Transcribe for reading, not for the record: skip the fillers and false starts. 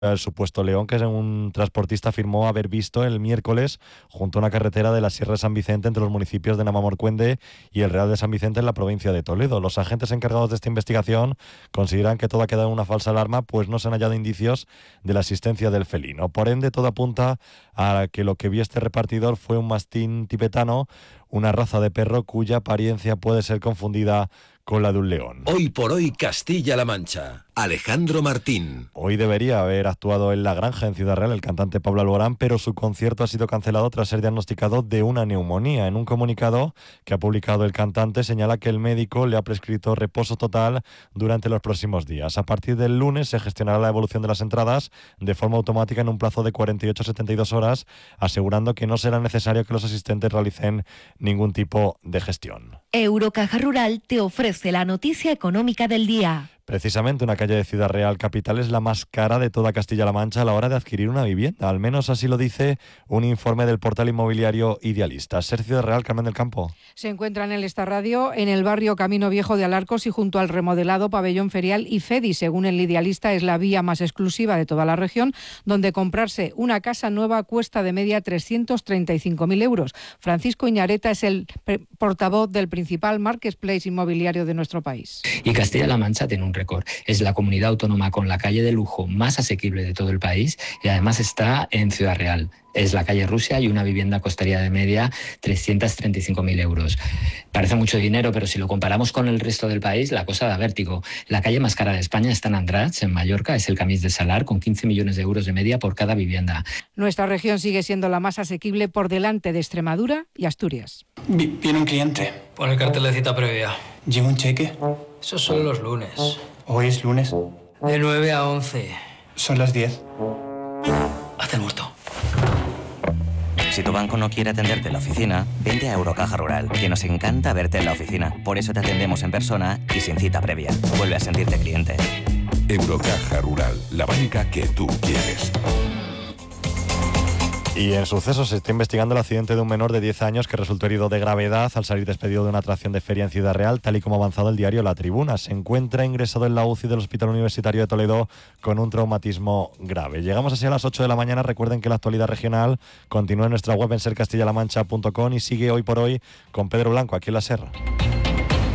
El supuesto león que un transportista afirmó haber visto el miércoles junto a una carretera de la Sierra de San Vicente entre los municipios de Namamorcuende y el Real de San Vicente en la provincia de Toledo. Los agentes encargados de esta investigación consideran que todo ha quedado en una falsa alarma, pues no se han hallado indicios de la existencia del felino. Por ende, todo apunta a que lo que vio este repartidor fue un mastín tibetano, una raza de perro cuya apariencia puede ser confundida con la de un león. Hoy por hoy Castilla-La Mancha. Alejandro Martín. Hoy debería haber actuado en La Granja, en Ciudad Real, el cantante Pablo Alborán, pero su concierto ha sido cancelado tras ser diagnosticado de una neumonía. En un comunicado que ha publicado el cantante señala que el médico le ha prescrito reposo total durante los próximos días. A partir del lunes se gestionará la evolución de las entradas de forma automática en un plazo de 48 a 72 horas, asegurando que no será necesario que los asistentes realicen ningún tipo de gestión. Eurocaja Rural te ofrece la noticia económica del día. Precisamente una calle de Ciudad Real capital es la más cara de toda Castilla-La Mancha a la hora de adquirir una vivienda. Al menos así lo dice un informe del portal inmobiliario Idealista. Ser Ciudad Real, Carmen del Campo. Se encuentra en el Esta Radio, en el barrio Camino Viejo de Alarcos y junto al remodelado pabellón ferial IFEDI. Según el Idealista, es la vía más exclusiva de toda la región, donde comprarse una casa nueva cuesta de media 335.000 euros. Francisco Iñareta es el portavoz del principal marketplace inmobiliario de nuestro país. Y Castilla-La Mancha tiene un récord. Es la comunidad autónoma con la calle de lujo más asequible de todo el país y además está en Ciudad Real. Es la calle Rusia y una vivienda costaría de media 335.000 euros. Parece mucho dinero, pero si lo comparamos con el resto del país, la cosa da vértigo. La calle más cara de España está en Andratx, en Mallorca, es el Camís de Salar, con 15 millones de euros de media por cada vivienda. Nuestra región sigue siendo la más asequible por delante de Extremadura y Asturias. Viene un cliente. Pon el cartel de cita previa. ¿Lleva un cheque? Esos son los lunes. Hoy es lunes. De 9 a 11. Son las 10. Haz el muerto. Si tu banco no quiere atenderte en la oficina, vente a Eurocaja Rural, que nos encanta verte en la oficina. Por eso te atendemos en persona y sin cita previa. Vuelve a sentirte cliente. Eurocaja Rural, la banca que tú quieres. Y en sucesos se está investigando el accidente de un menor de 10 años que resultó herido de gravedad al salir despedido de una atracción de feria en Ciudad Real, tal y como ha avanzado el diario La Tribuna. Se encuentra ingresado en la UCI del Hospital Universitario de Toledo con un traumatismo grave. Llegamos así a las 8 de la mañana. Recuerden que la actualidad regional continúa en nuestra web en sercastillalamancha.com y sigue hoy por hoy con Pedro Blanco aquí en La Serra.